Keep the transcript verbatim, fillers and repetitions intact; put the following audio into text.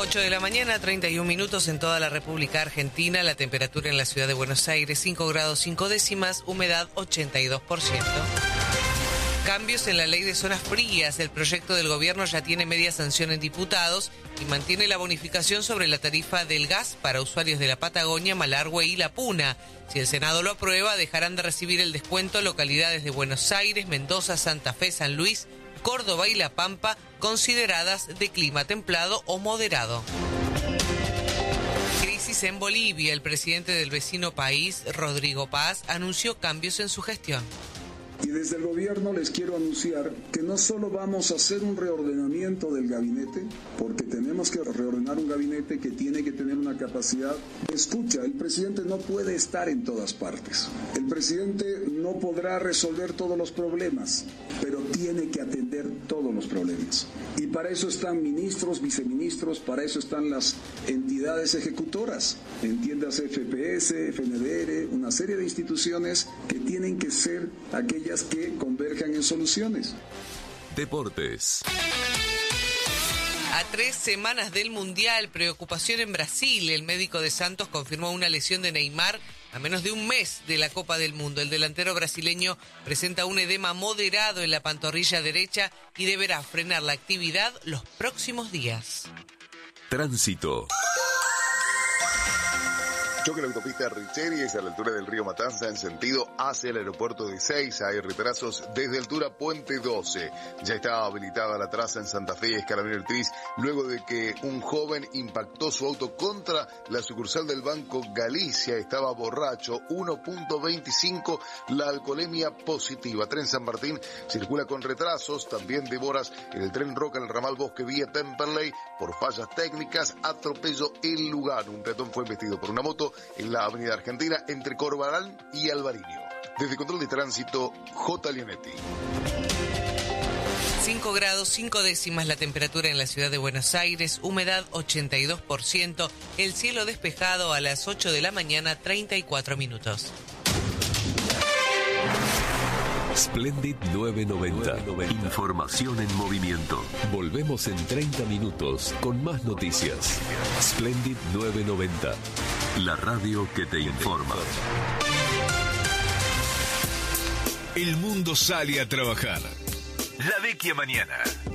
ocho de la mañana, treinta y un minutos en toda la República Argentina. La temperatura en la ciudad de Buenos Aires, cinco grados cinco décimas, humedad ochenta y dos por ciento. Cambios en la ley de zonas frías. El proyecto del gobierno ya tiene media sanción en diputados y mantiene la bonificación sobre la tarifa del gas para usuarios de la Patagonia, Malargüe y La Puna. Si el Senado lo aprueba, dejarán de recibir el descuento localidades de Buenos Aires, Mendoza, Santa Fe, San Luis, Córdoba y La Pampa, consideradas de clima templado o moderado. Crisis en Bolivia. El presidente del vecino país, Rodrigo Paz, anunció cambios en su gestión. Y desde el gobierno les quiero anunciar que no solo vamos a hacer un reordenamiento del gabinete, porque tenemos que reordenar un gabinete que tiene que tener una capacidad de escucha. El presidente no puede estar en todas partes. El presidente no podrá resolver todos los problemas, pero tiene que atender todos los problemas. Y para eso están ministros, viceministros, para eso están las entidades ejecutoras, entiéndase F P S, F N D R, una serie de instituciones que tienen que ser aquellas que converjan en soluciones. Deportes. A tres semanas del Mundial, preocupación en Brasil. El médico de Santos confirmó una lesión de Neymar a menos de un mes de la Copa del Mundo. El delantero brasileño presenta un edema moderado en la pantorrilla derecha y deberá frenar la actividad los próximos días. Tránsito. Choque en la autopista Richeries a la altura del río Matanza en sentido hacia el aeropuerto de Ezeiza. Hay retrasos desde altura Puente doce. Ya está habilitada la traza en Santa Fe y Escalabrini Ortiz luego de que un joven impactó su auto contra la sucursal del Banco Galicia. Estaba borracho, uno punto veinticinco la alcoholemia positiva. Tren San Martín circula con retrasos, también demoras en el tren Roca en el ramal Bosque vía Temperley por fallas técnicas. Atropello El Lugano. Un peatón fue embestido por una moto en la avenida Argentina entre Corbalán y Alvariño. Desde Control de Tránsito, J. Leonetti. cinco grados cinco décimas la temperatura en la ciudad de Buenos Aires, humedad ochenta y dos por ciento, el cielo despejado a las ocho de la mañana, treinta y cuatro minutos. Splendid novecientos noventa. Información en movimiento. Volvemos en treinta minutos con más noticias. Splendid novecientos noventa. La radio que te informa. El mundo sale a trabajar. La vecchia mañana.